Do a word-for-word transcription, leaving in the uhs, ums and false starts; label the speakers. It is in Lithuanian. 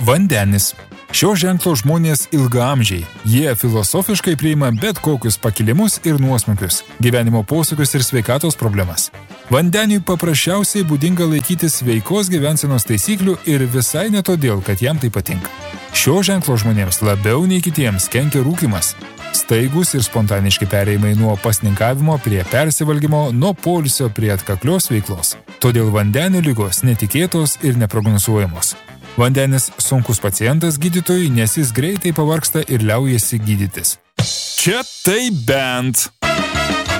Speaker 1: Vandenis. Šio ženklo žmonės ilgaamžiai. Jie filosofiškai priima bet kokius pakilimus ir nuosmukius, gyvenimo posūkius ir sveikatos problemas. Vandeniui paprasčiausiai būdinga laikytis sveikos gyvensenos taisyklių ir visai ne todėl, kad jam tai patinka. Šio ženklo žmonėms labiau nei kitiems kenkia rūkymas. Staigus ir spontaniški perėjimai nuo pasninkavimo prie persivalgymo, nuo poilsio prie atkaklios veiklos. Todėl vandenio ligos netikėtos ir neprognozuojamos. Vandenis sunkus pacientas gydytojui, nes jis greitai pavargsta ir liaujasi gydytis. Čia tai bent.